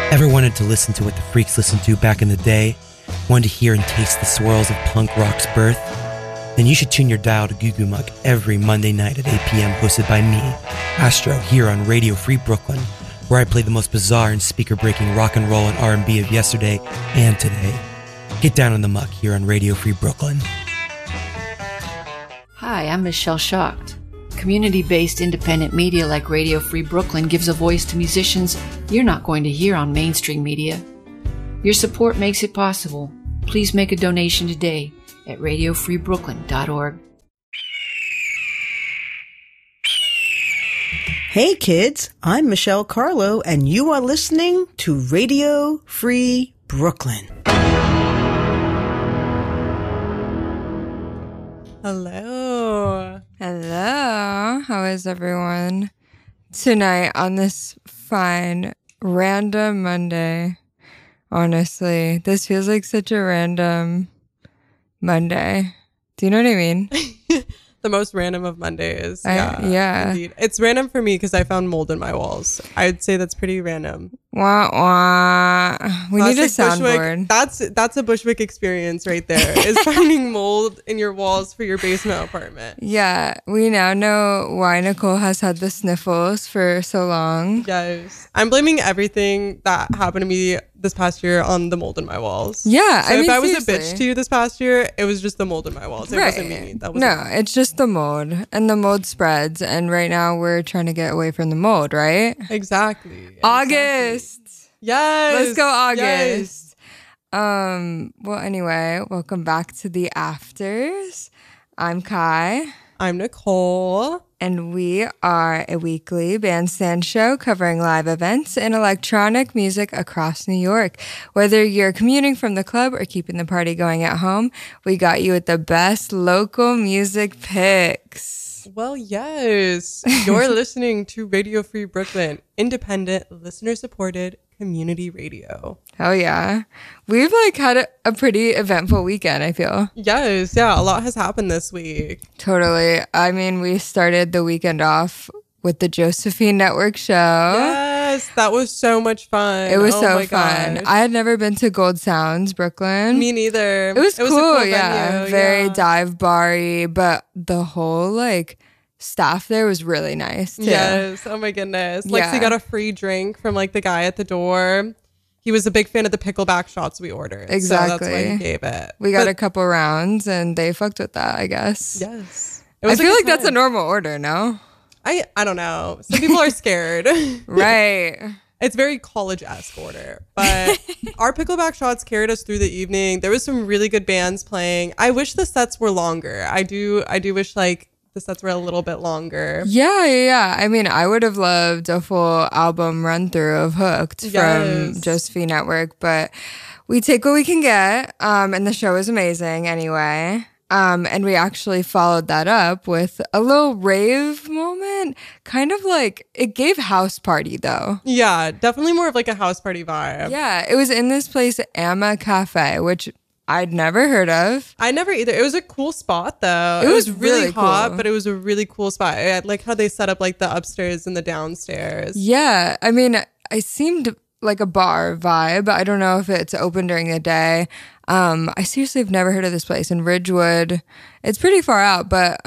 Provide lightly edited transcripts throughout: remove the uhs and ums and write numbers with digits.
Ever wanted to listen to what the freaks listened to back in the day? Wanted to hear and taste the swirls of punk rock's birth? Then you should tune your dial to Goo Goo Muck every Monday night at 8 p.m. hosted by me, Astro, here on Radio Free Brooklyn, where I play the most bizarre and speaker-breaking rock and roll and R&B of yesterday and today. Get down in the muck here on Radio Free Brooklyn. Hi, I'm Michelle Schacht. Community-based independent media like Radio Free Brooklyn gives a voice to musicians you're not going to hear on mainstream media. Your support makes it possible. Please make a donation today at radiofreebrooklyn.org. Hey kids, I'm Michelle Carlo, and you are listening to Radio Free Brooklyn. Hello. Hello. How is everyone tonight on this fine random Monday? Honestly, this feels like such a random Monday. Do you know what I mean? The most random of Mondays. Yeah. Indeed. It's random for me because I found mold in my walls. I'd say that's pretty random. Wah, wah. We need a soundboard. That's a Bushwick experience right there, is finding mold in your walls for your basement apartment. Yeah, we now know why Nicole has had the sniffles for so long. Yes. I'm blaming everything that happened to me this past year on the mold in my walls. Yeah, so I mean, if I was seriously. a bitch to you this past year, it was just the mold in my walls. It wasn't me. That was no, it's just the mold, and the mold spreads. And right now we're trying to get away from the mold, right? Exactly. August. Yes. Let's go August. Yes. Well, anyway, welcome back to the Afters. I'm Kai. I'm Nicole. And we are a weekly bandstand show covering live events and electronic music across New York. Whether you're commuting from the club or keeping the party going at home, we got you with the best local music picks. Well, yes. You're listening to Radio Free Brooklyn, independent, listener-supported community radio. Oh, yeah. We've had a pretty eventful weekend, I feel. Yes, yeah. A lot has happened this week. Totally. I mean, we started the weekend off with the Josephine Network show. Yes, that was so much fun. It was oh so my fun. gosh. I had never been to Gold Sounds, Brooklyn. Me neither. It was cool, a cool yeah. venue, Very yeah. dive bar-y, but the whole staff there was really nice too. Yes. Oh my goodness. Yeah. Lexi got a free drink from the guy at the door. He was a big fan of the pickleback shots we ordered. Exactly. So that's why he gave it. We got a couple rounds and they fucked with that, I guess. Yes. I feel like that's a normal order, no? I don't know. Some people are scared. Right. It's very college-esque order. But our pickleback shots carried us through the evening. There was some really good bands playing. I wish the sets were longer. I do wish the sets were a little bit longer. Yeah. I mean, I would have loved a full album run through of Hooked from Josephine Network, but we take what we can get. And the show was amazing anyway. And we actually followed that up with a little rave moment. Kind of it gave house party though. Yeah, definitely more of a house party vibe. Yeah, it was in this place, Amma Cafe, which I'd never heard of. I never either. It was a cool spot though. It was really really hot, cool. but it was a really cool spot. I like how they set up the upstairs and the downstairs. Yeah, I mean, it seemed like a bar vibe. I don't know if it's open during the day. I seriously have never heard of this place in Ridgewood. It's pretty far out, but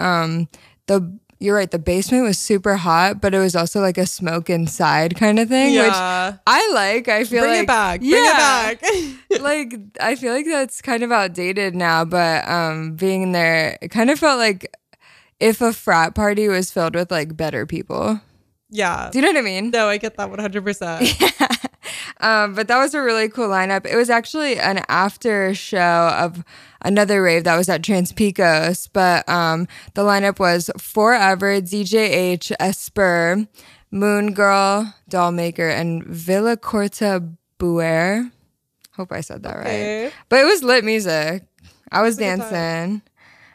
you're right, the basement was super hot, but it was also a smoke inside kind of thing, which I feel Bring it back. Bring it back. I feel like that's kind of outdated now, but being in there, it kind of felt like if a frat party was filled with better people. Yeah. Do you know what I mean? No, I get that 100%. Yeah. But that was a really cool lineup. It was actually an after show of another rave that was at Trans Pecos, but the lineup was Forever, DJH, Esper, Moon Girl, Dollmaker, and Villa Corta Buer. Hope I said that right. But it was lit music. I was dancing.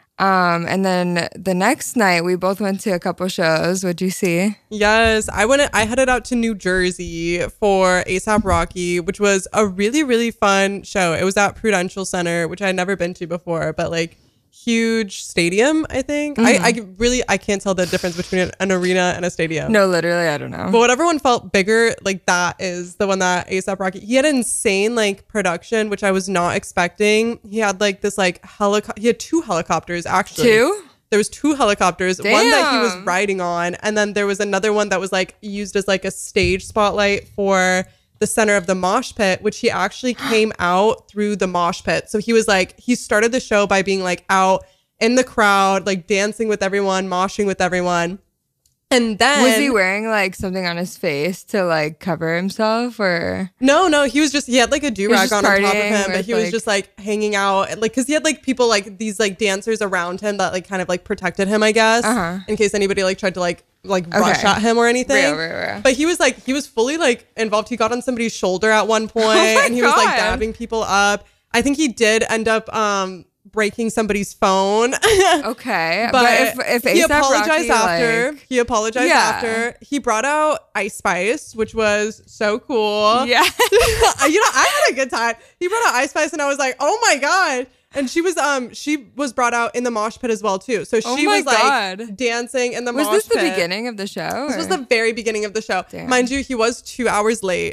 And then the next night we both went to a couple shows. What'd you see? Yes, I headed out to New Jersey for ASAP Rocky, which was a really, really fun show. It was at Prudential Center, which I'd never been to before, but huge stadium, I think. I can't tell the difference between an arena and a stadium. No, literally, I don't know. But whatever one felt bigger, like that is the one that A$AP Rocky, he had insane like production, which I was not expecting. He had like this like he had 2 helicopters actually. 2? There was 2 helicopters, Damn. one that he was riding on, and then there was another one that was like used as like a stage spotlight for the center of the mosh pit, which he actually came out through the mosh pit. So he was like, he started the show by being like out in the crowd, like dancing with everyone, moshing with everyone. And then was he wearing like something on his face to like cover himself, or no, he had like a do-rag on top of him, but he was like, just like hanging out, like because he had like people like these like dancers around him that like kind of like protected him, I guess, in case anybody like tried to like rush at him or anything. Real. But he was fully like involved. He got on somebody's shoulder at one point, and he was like dabbing people up. I think he did end up breaking somebody's phone. Okay, but if he A$AP apologized Rocky, after. like, He apologized after. He brought out Ice Spice, which was so cool. Yeah. I had a good time. He brought out Ice Spice, and I was like, oh my god. And she was brought out in the mosh pit as well too. So she was like dancing in the mosh pit. Was this the beginning of the show? This was the very beginning of the show. Damn. Mind you, he was 2 hours late.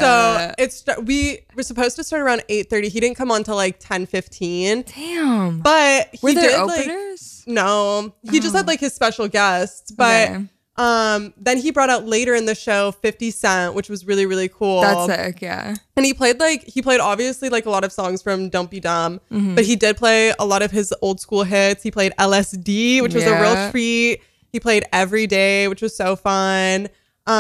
So we were supposed to start around 8:30. He didn't come on till like 10:15. Damn. But he were there did openers? like no. He just had like his special guests. But then he brought out later in the show 50 Cent, which was really, really cool. That's sick, yeah. And he played obviously like a lot of songs from Don't Be Dumb, but he did play a lot of his old school hits. He played LSD, which was a real treat. He played Every Day, which was so fun.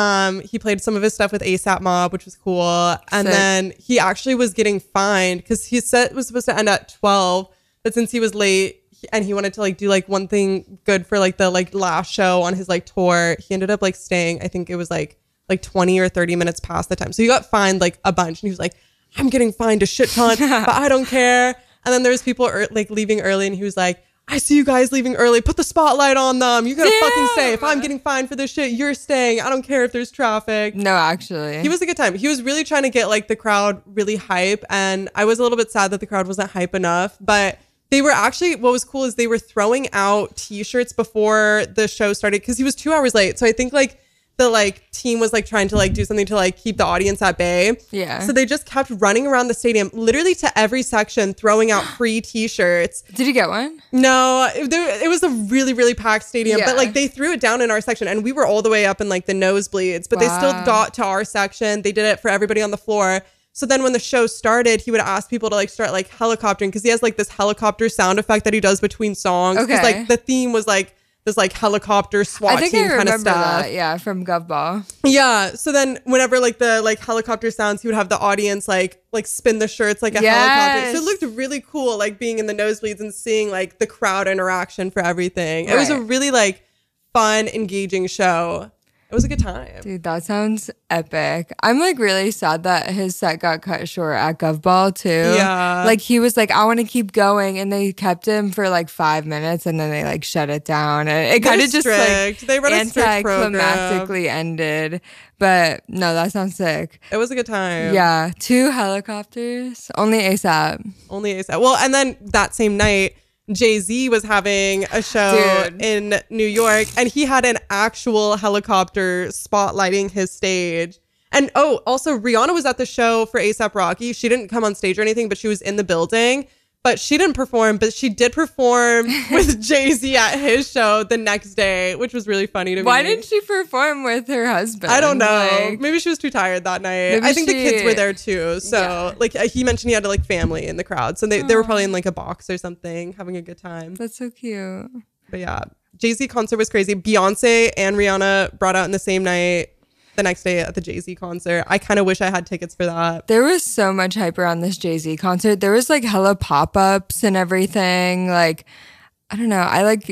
He played some of his stuff with A$AP Mob, which was cool. And then he actually was getting fined because his set was supposed to end at 12, but since he was late and he wanted to like do like one thing good for like the like last show on his like tour, he ended up like staying, I think it was like 20 or 30 minutes past the time. So he got fined like a bunch, and he was like, I'm getting fined a shit ton, but I don't care. And then there's people like leaving early, and he was like, I see you guys leaving early. Put the spotlight on them. You gotta fucking stay. If I'm getting fined for this shit, you're staying. I don't care if there's traffic. No, actually. He was a good time. He was really trying to get like the crowd really hype. And I was a little bit sad that the crowd wasn't hype enough. But they were actually, what was cool is they were throwing out t-shirts before the show started because he was 2 hours late. So I think like the like team was like trying to like do something to like keep the audience at bay. Yeah. So they just kept running around the stadium, literally to every section, throwing out free t-shirts. Did you get one? No, it was a really, really packed stadium, but like they threw it down in our section, and we were all the way up in like the nosebleeds, but they still got to our section. They did it for everybody on the floor. So then when the show started, he would ask people to like start like helicoptering, because he has like this helicopter sound effect that he does between songs. Because like the theme was like this like helicopter SWAT team kind of stuff. That, yeah, from Govball. Yeah. So then whenever like the like helicopter sounds, he would have the audience like spin the shirts like a helicopter. So it looked really cool, like being in the nosebleeds and seeing like the crowd interaction for everything. It was a really like fun, engaging show. It was a good time. Dude, that sounds epic. I'm like really sad that his set got cut short at Govball too. Yeah. Like he was like, I want to keep going, and they kept him for like 5 minutes, and then they like shut it down. And it kind of just like they run a strict program. Anticlimactically ended. But no, that sounds sick. It was a good time. Yeah. 2 helicopters. Only A$AP. Only A$AP. Well, and then that same night, Jay-Z was having a show in New York, and he had an actual helicopter spotlighting his stage. And also Rihanna was at the show for A$AP Rocky. She didn't come on stage or anything, but she was in the building. But she didn't perform, but she did perform with Jay-Z at his show the next day, which was really funny to me. Why didn't she perform with her husband? I don't know. Maybe she was too tired that night. I think the kids were there too. So like he mentioned he had like family in the crowd. So they were probably in like a box or something, having a good time. That's so cute. But yeah, Jay-Z concert was crazy. Beyonce and Rihanna brought out in the same night. The next day at the Jay-Z concert. I kind of wish I had tickets for that. There was so much hype around this Jay-Z concert. There was like hella pop-ups and everything. Like, I don't know.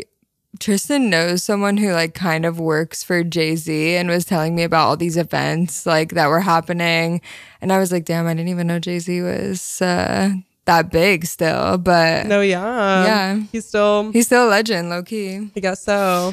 Tristan knows someone who like kind of works for Jay-Z and was telling me about all these events like that were happening. And I was like, damn, I didn't even know Jay-Z was that big still. But no, yeah. He's still a legend, low key. I guess so.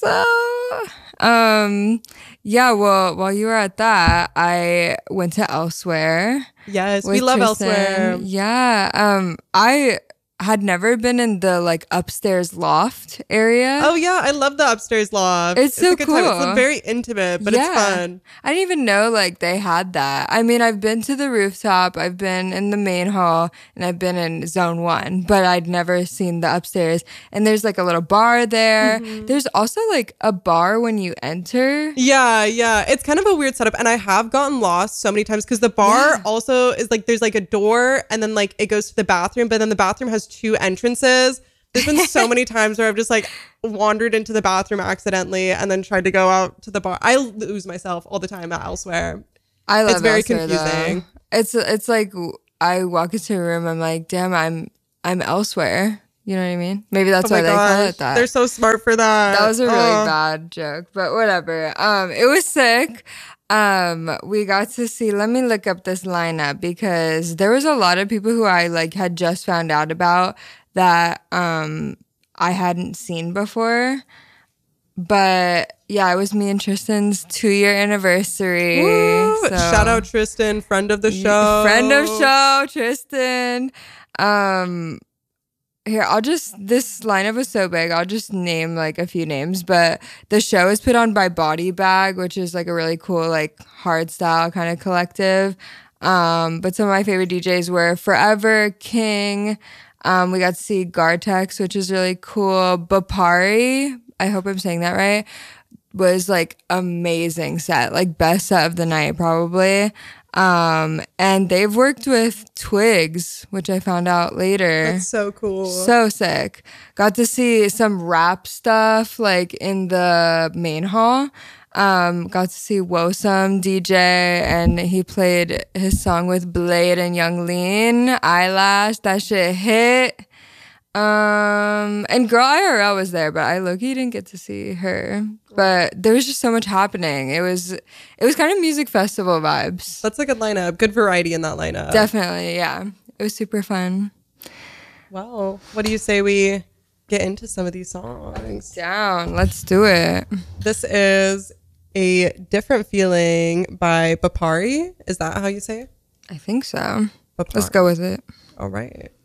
Yeah, well, while you were at that, I went to Elsewhere. Yes, we love Tristan. Elsewhere. Yeah. I had never been in the like upstairs loft area. Oh yeah, I love the upstairs loft. It's so a good time. cool. It's very intimate, but it's fun. I didn't even know like they had that. I mean, I've been to the rooftop, I've been in the main hall, and I've been in zone 1, but I'd never seen the upstairs. And there's like a little bar there. There's also like a bar when you enter. Yeah. It's kind of a weird setup, and I have gotten lost so many times because the bar also is like there's like a door, and then like it goes to the bathroom, but then the bathroom has 2 entrances. There's been so many times where I've just like wandered into the bathroom accidentally and then tried to go out to the bar. I lose myself all the time at Elsewhere. I love it's very Elsewhere, confusing. Though. It's like I walk into a room, I'm like, damn, I'm elsewhere. You know what I mean? Maybe that's why they call it that. They're so smart for that. That was a really bad joke, but whatever. It was sick. We got to see, let me look up this lineup because there was a lot of people who I like had just found out about that I hadn't seen before. But yeah, it was me and Tristan's 2-year anniversary. Woo! So. Shout out Tristan, friend of the show. Friend of show, Tristan. Here, this lineup was so big, I'll just name like a few names, but the show is put on by Body Bag, which is like a really cool, like hard style kind of collective. But some of my favorite DJs were Forever, King. We got to see Gartex, which is really cool. Bapari, I hope I'm saying that right, was like amazing set, like best set of the night probably. And they've worked with Twigs, which I found out later. That's so cool. So sick. Got to see some rap stuff like in the main hall. Got to see Wosome DJ, and he played his song with Blade and Young Lean, Eyelash. That shit hit. And Girl IRL was there, but I low-key didn't get to see her. But there was just so much happening. It was kind of music festival vibes. That's a good lineup. Good variety in that lineup. Definitely, yeah. It was super fun. Well, what do you say we get into some of these songs? Down. Let's do it. This is A Different Feeling by Bapari. Is that how you say it? I think so. Bapari. Let's go with it. All right.